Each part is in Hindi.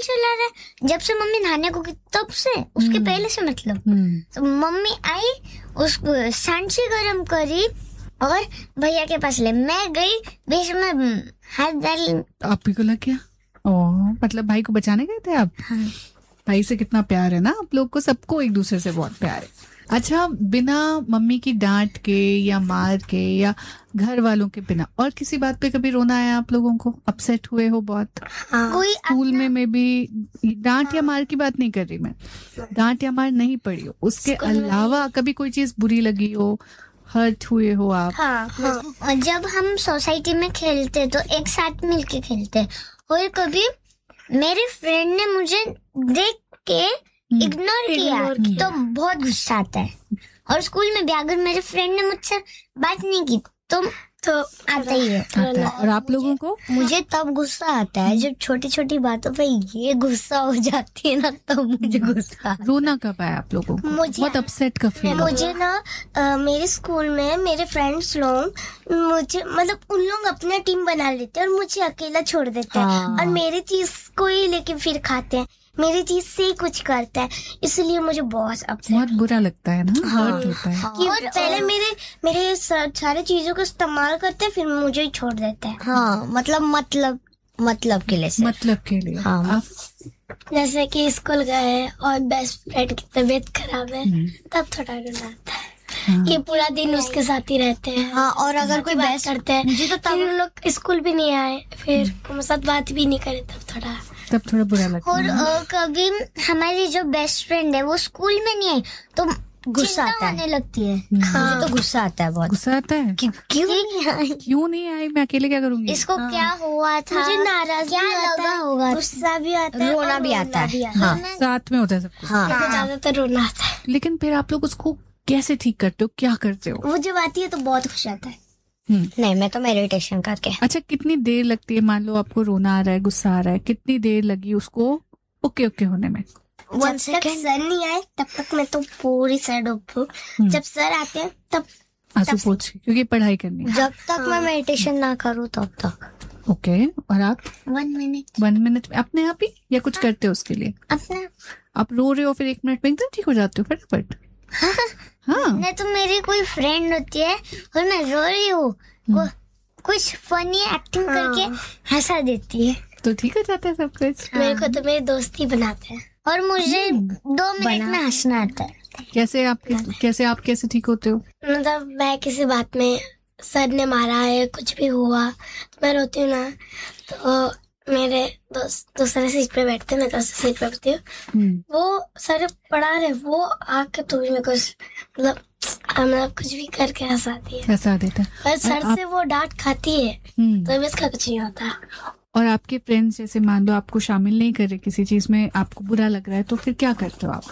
चला रहा है जब से मम्मी नहाने को गई तब से, उसके पहले से मतलब। तो मम्मी आई, उसको सांची गरम करी और भैया के पास ले, मैं गई बीच में हाथ डाल, आप भी को लग गया। ओह, मतलब भाई को बचाने गए थे आप? हाँ। भाई से कितना प्यार है ना आप लोग को, सबको एक दूसरे से बहुत प्यार है। अच्छा, बिना मम्मी की डांट के या मार के या घर वालों के बिना और किसी बात पे कभी रोना आया आप लोगों को? अपसेट हुए हो बहुत? कोई स्कूल में भी डांट या मार की बात नहीं कर रही मैं, डांट या मार नहीं पड़ी हो, उसके अलावा कभी कोई चीज बुरी लगी हो, हर्ट हुए हो आप? हाँ, जब हम सोसाइटी में खेलते तो एक साथ मिलके खेलते, और कभी मेरे फ्रेंड ने मुझे देख के इग्नोर किया तो बहुत गुस्सा आता है। और स्कूल में भी अगर मेरे फ्रेंड ने मुझसे बात नहीं की तो आता ही है। और आप लोगों को? मुझे तब गुस्सा आता है जब छोटी छोटी बातों पे ये गुस्सा हो जाती है ना, तब मुझे गुस्सा। रोना कब आया आप लोगों को? बहुत अपसेट का फील? मुझे ना मेरे स्कूल में मेरे फ्रेंड्स लोग मुझे मतलब उन लोग अपना टीम बना लेते हैं और मुझे अकेला छोड़ देते हैं और मेरी चीज को ही लेके फिर खाते हैं, मेरी चीज से ही कुछ करता है, इसलिए मुझे बहुत बुरा लगता है ना, हर्ट होता है। कि और पहले मेरे सारे चीजों को इस्तेमाल करते हैं फिर मुझे ही छोड़ देते हैं। हाँ, मतलब के लिए हाँ। जैसे कि स्कूल गए और बेस्ट फ्रेंड की तबीयत खराब है तब थोड़ा रोना आता है। ये पूरा दिन उसके साथ ही रहते हैं। हाँ, और अगर कोई बेस्ट करते हैं मुझे तो तब लोग स्कूल भी नहीं आए, फिर उनके साथ बात भी नहीं करे, तब थोड़ा बुरा लगता है। और कभी हमारी जो बेस्ट फ्रेंड है वो स्कूल में नहीं आई तो गुस्सा आने लगती है। मुझे तो गुस्सा आता है, बहुत गुस्सा आता है। क्यों नहीं आई, मैं अकेले क्या करूंगी? इसको क्या हुआ था, मुझे नाराज क्या लगा होगा, गुस्सा भी आता है, रोना भी आता है। हाँ, साथ में होता है सबको। ज्यादातर रोना आता है। लेकिन फिर आप लोग उसको कैसे ठीक करते हो, क्या करते हो? वो जब आती है तो बहुत खुश आता है। नहीं, मैं तो मेडिटेशन करके। अच्छा, कितनी देर लगती है? मान लो आपको रोना आ रहा है, गुस्सा आ रहा है, कितनी देर लगी उसको ओके होने में? जब तक सर नहीं आए तब तक मैं तो पूरी सर हूँ। जब सर आते हैं तब आंसू पोंछ, क्योंकि पढ़ाई करनी है। जब तक मैं मेडिटेशन ना करूँ तब तक। ओके, और आप? 1 मिनट। 1 मिनट में अपने आप ही या कुछ करते हो उसके लिए? अपने आप रो रहे हो फिर 1 मिनट में एकदम ठीक हो जाते हो फटाफट? हाँ, नहीं तो मेरी कोई फ्रेंड होती है और मैं रो रही हूँ, वो कुछ फनी एक्टिंग करके हंसा देती है तो ठीक हो जाता है सब कुछ। मेरे को तो मेरे दोस्त ही बनाते हैं और मुझे 2 मिनट में हंसना आता है। कैसे ठीक होते हो? मतलब मैं किसी बात में सर ने मारा है, कुछ भी हुआ तो मैं रोती हूँ ना, तो मेरे दोस्त दूसरे सीट पे बैठते, मैं दूसरी सीट पे बैठती हूँ, वो सर पढ़ा रहे, वो आके तो भी मैं कुछ मतलब कुछ भी करके हंसा देता है। और सर से वो डांट खाती है तो इसका कुछ नहीं होता। और आपके फ्रेंड्स जैसे मान लो आपको शामिल नहीं कर रहे किसी चीज में, आपको बुरा लग रहा है, तो फिर क्या करते हो आप?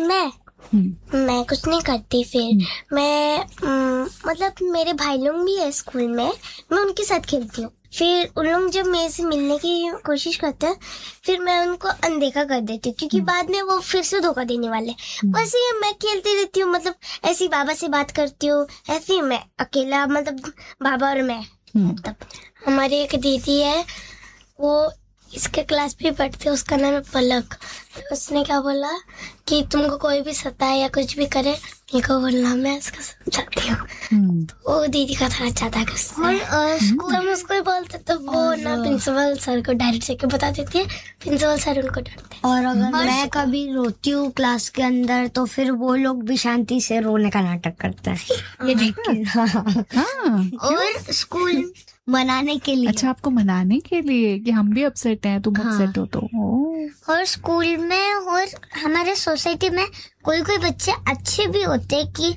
मैं कुछ नहीं करती, फिर मैं मतलब मेरे भाई लोग भी है स्कूल में, मैं उनके साथ खेलती हूँ। फिर उन लोग जब मेरे से मिलने की कोशिश करते हैं फिर मैं उनको अनदेखा कर देती हूँ, क्योंकि बाद में वो फिर से धोखा देने वाले। बस ये मैं खेलती रहती हूँ, मतलब ऐसी बाबा से बात करती हूँ, ऐसी मैं अकेला, मतलब बाबा और मैं। तब हमारी एक दीदी है, वो इसके क्लास भी पढ़ती है, उसका नाम है पलक। तो उसने क्या बोला कि तुमको कोई भी सताए या कुछ भी करे मेरे को बोलना, मैं उसको समझाती हूँ। तो वो दीदी का थोड़ा ज्यादा गुस्सा है, हम उसको ही बोलते तो वो ना प्रिंसिपल सर को डायरेक्ट जाके बता देती है, प्रिंसिपल सर उनको डांटते हैं। और अगर मैं कभी रोती हूँ क्लास के अंदर तो फिर वो लोग भी शांति से रोने का नाटक करते हैं, ये देख के। और स्कूल मनाने के लिए। अच्छा, आपको मनाने के लिए कि हम भी अपसेट हैं, तुम अपसेट हो तो। और स्कूल में और हमारे सोसाइटी में कोई बच्चे अच्छे भी होते कि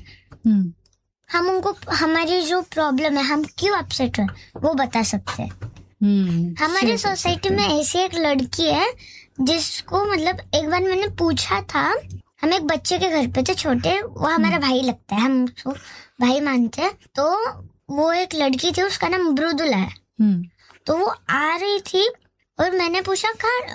हम उनको हमारी जो प्रॉब्लम है, हम क्यों अपसेट हैं, वो बता सकते हैं। हमारे सोसाइटी में ऐसी एक लड़की है जिसको मतलब एक बार मैंने पूछा था, हम एक बच्चे के घर पे थे छोटे, वो हमारा भाई लगता है, हम उसको भाई मानते हैं। तो वो एक लड़की थी, उसका नाम मृदुला है। तो वो आ रही थी और मैंने पूछा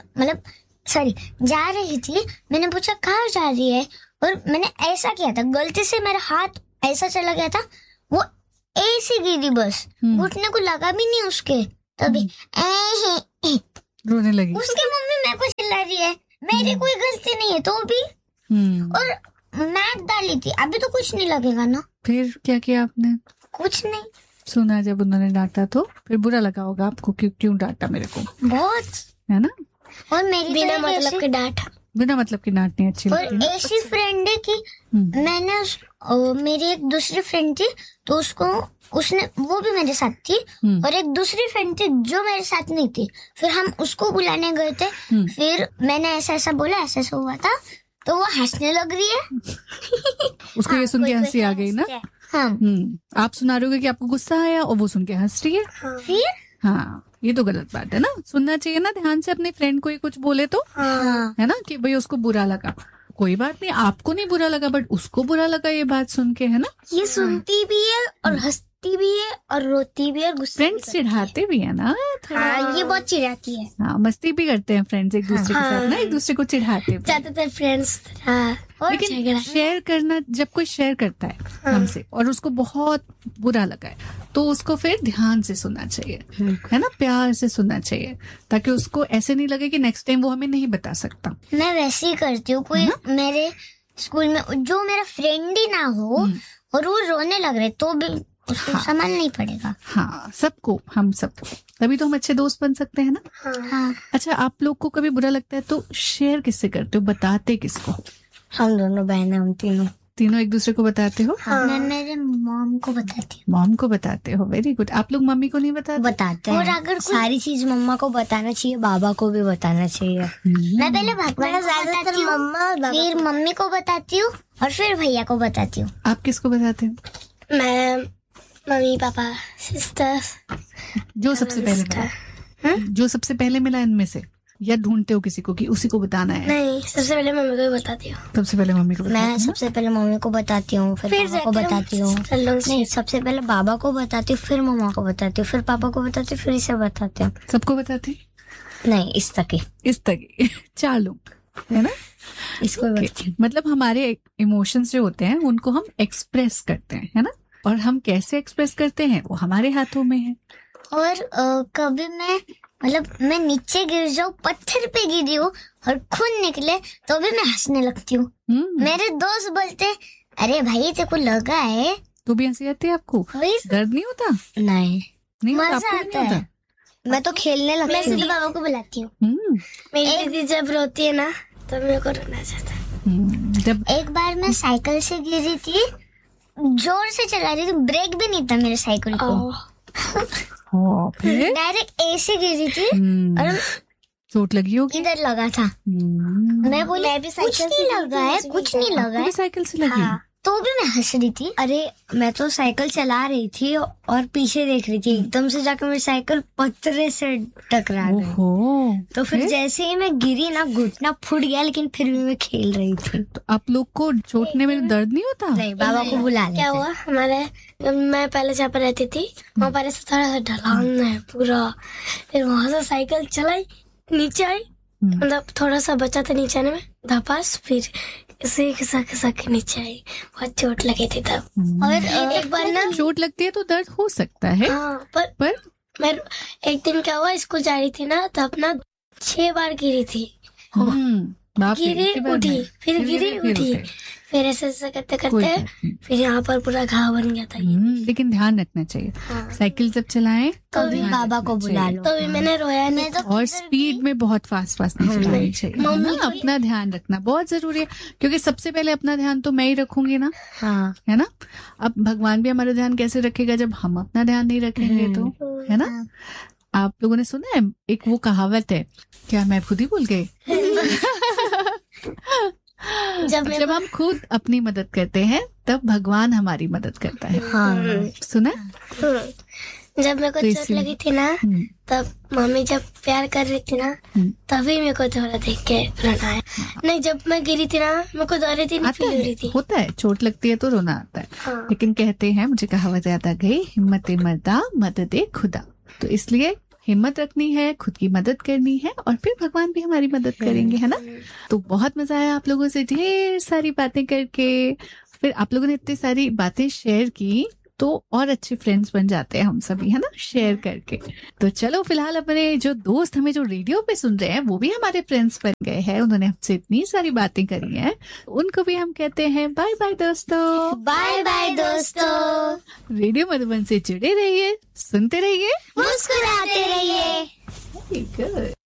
जा रही थी, मैंने पूछा कहाँ जा रही है, और मैंने ऐसा किया था, गलती से मेरा हाथ ऐसा चला गया था, वो ऐसी गिरी, बस घुटने को लगा भी नहीं उसके, तभी रोने लगी। उसकी मम्मी मेरे को चिल्ला रही मेरी कोई गलती नहीं है तो भी। और मैट डाली थी, अभी तो कुछ नहीं लगेगा ना। फिर क्या किया आपने? कुछ नहीं। सुना जब उन्होंने डांटा तो फिर बुरा लगा होगा आपको, क्यों डांटा मेरे को, बहुत, है ना? और मेरी बिना मतलब के डांट, बिना मतलब की डांट नहीं अच्छी लगती ना। और ऐसी फ्रेंड है कि मैंने मेरी एक दूसरी फ्रेंड थी तो उसने वो भी मेरे साथ थी, और एक दूसरी फ्रेंड थी जो मेरे साथ नहीं थी। फिर हम उसको बुलाने गए थे, फिर मैंने ऐसा ऐसा बोला, ऐसा ऐसा हुआ था, तो वो हंसने लग रही है। उसको ये सुन के हंसी आ गई ना? हाँ। आप सुना रहे हो कि आपको गुस्सा आया और वो सुन के हंस रही है। फिर हाँ, ये तो गलत बात है ना। सुनना चाहिए ना ध्यान से अपने फ्रेंड को ही कुछ बोले तो, है ना, कि भाई उसको बुरा लगा, कोई बात नहीं, आपको नहीं बुरा लगा बट उसको बुरा लगा ये बात सुन के, है ना? ये सुनती भी है और हंसती भी है और रोती भी है, गुस्सा भी फ्रेंड्स चिढ़ाते भी है ना थोड़ा। हाँ, ये बहुत चिढ़ाती है। हाँ, मस्ती भी करते हैं फ्रेंड्स एक दूसरे के साथ ना, एक दूसरे को चिढ़ाते भी। ज्यादातर फ्रेंड्स। लेकिन शेयर करना, जब कोई शेयर करता है हमसे और उसको बहुत बुरा लगा है तो उसको फिर ध्यान से सुनना चाहिए, है ना, प्यार से सुनना चाहिए, ताकि उसको ऐसे नहीं लगे कि नेक्स्ट टाइम वो हमें नहीं बता सकता। मैं वैसे ही करती हूँ। कोई मेरे स्कूल में जो मेरा फ्रेंड ही ना हो और वो रोने लग रहे तो भी उसको संभालना नहीं पड़ेगा। हाँ, सबको, हम सबको, तभी तो हम अच्छे दोस्त बन सकते हैं ना। हाँ। अच्छा, आप लोग को कभी बुरा लगता है तो शेयर किससे करते हो, बताते किसको? हम दोनों बहनें, हम तीनों एक दूसरे को बताते हो? हाँ। मैं मेरे मॉम को बताती हूँ। मॉम को बताते हो, वेरी गुड। आप लोग मम्मी को नहीं बताते? बताते हैं। और अगर सारी चीज मम्मा को बताना चाहिए, बाबा को भी बताना चाहिए। मैं पहले भगवान को बताती हूँ, फिर मम्मी को बताती हूँ और फिर भैया को बताती हूँ। आप किसको बताते हो? मैं मम्मी, पापा, सिस्टर्स। जो सबसे पहले मिला, जो सबसे पहले मिला इनमें से, या ढूंढते हो किसी को कि उसी को बताना है? नहीं, सबसे पहले मम्मी को ही बताती हूँ। सबसे पहले मम्मी को? मैं सबसे पहले मम्मी को बताती हूँ, फिर पापा को बताती हूँ। नहीं, सबसे पहले बाबा को बताती हूँ, फिर मम्मा को बताती हूँ, फिर पापा को बताती हूँ, फिर इसे बताती हूँ। सबको बताते? नहीं, इस तक ही 4 लोग, है ना? इसको मतलब हमारे इमोशंस जो होते हैं उनको हम एक्सप्रेस करते हैं, है ना? और हम कैसे एक्सप्रेस करते हैं वो हमारे हाथों में है। और कभी मैं नीचे गिर जाऊं, पत्थर पे गिरी हूँ और खून निकले तो भी मैं हंसने लगती हूँ। मेरे दोस्त बोलते, अरे भाई तेरे को लगा है, तो भी हंसी आती है आपको? दर्द नहीं होता? नहीं, मजा आता है। मैं तो खेलने लगती हूँ। मैं सीधे बाबा को बुलाती हूँ। मेरी दीदी जब रोती है ना तब मेरे को रोना आता है। जब एक बार मैं साइकिल से गिरी थी, जोर से चला रही थी, ब्रेक भी नहीं था मेरे साइकिल को। डायरेक्ट ऐसे गिरी थी और चोट लगी होगी? इधर लगा था। मैं बोली कुछ नहीं लगा है, कुछ नहीं लगा है। साइकिल से लगी? तो भी मैं हंस रही थी। अरे मैं तो साइकिल चला रही थी और पीछे देख रही थी, एकदम से जाकर मेरी साइकिल पत्थर से टकरा गई। तो फिर जैसे ही मैं गिरी ना, घुटना फूट गया, लेकिन फिर भी मैं खेल रही थी। तो आप लोग को चोटने में दर्द नहीं होता? नहीं, बाबा को बुला लेते। क्या हुआ, मैं पहले जहाँ पर रहती थी वहाँ पर थोड़ा सा ढलान है पूरा, फिर वहां से साइकिल चलाई, नीचे आई, मतलब थोड़ा सा बचा था नीचे आने में, धपास, फिर इसे खिसा के नीचे आई। बहुत चोट लगी थी तब। और एक बार ना, चोट लगती है तो दर्द हो सकता है। हाँ, पर मैं एक दिन क्या हुआ, स्कूल जा रही थी ना तब ना 6 बार गिरी थी। गिरी उठी, फिर गिरी उठी, फिर ऐसे करते करते फिर यहाँ पर पूरा घाव बन गया था। लेकिन ध्यान रखना चाहिए। साइकिल जब चलाएं तो भी बाबा को बुला लो। तो भी मैंने रोया नहीं। और स्पीड में बहुत फास्ट नहीं चलानी चाहिए। मम्मी अपना ध्यान रखना बहुत जरूरी है, क्योंकि सबसे पहले अपना ध्यान तो मैं ही रखूंगी ना, है ना? अब भगवान भी हमारा ध्यान कैसे रखेगा जब हम अपना ध्यान नहीं रखेंगे तो, है ना? आप लोगों ने सुना है एक वो कहावत है, क्या मैं खुद ही भूल गई? जब हम खुद अपनी मदद करते हैं तब भगवान हमारी मदद करता है। सुना? जब मेरे को चोट लगी थी ना तब मम्मी जब प्यार कर रही थी ना तभी मेरे को थोड़ा देख के रोना आया। नहीं, जब मैं गिरी थी ना मेरे को दौरे थी, नहीं हो रही थी। होता है, चोट लगती है तो रोना आता है। लेकिन कहते हैं, मुझे कहावत याद आ गई, हिम्मते मर्दा मददे खुदा। तो इसलिए हिम्मत रखनी है, खुद की मदद करनी है, और फिर भगवान भी हमारी मदद करेंगे, है ना? तो बहुत मजा आया आप लोगों से ढेर सारी बातें करके। फिर आप लोगों ने इतनी सारी बातें शेयर की, तो और अच्छे फ्रेंड्स बन जाते हैं हम सभी, है ना, शेयर करके। तो चलो फिलहाल अपने जो दोस्त हमें जो रेडियो पे सुन रहे हैं वो भी हमारे फ्रेंड्स बन गए हैं, उन्होंने हमसे इतनी सारी बातें करी हैं, उनको भी हम कहते हैं बाय बाय दोस्तों। बाय बाय दोस्तों। रेडियो मधुबन से जुड़े रहिए, सुनते रहिए, मुस्कुराते रहिए। गुड।